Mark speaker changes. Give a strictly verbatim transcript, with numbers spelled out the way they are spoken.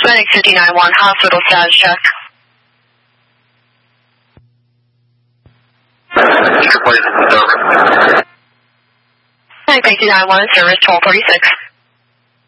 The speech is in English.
Speaker 1: Clinic fifty-nine one, hospital status check. Clinic fifty-nine one, service twelve forty-six.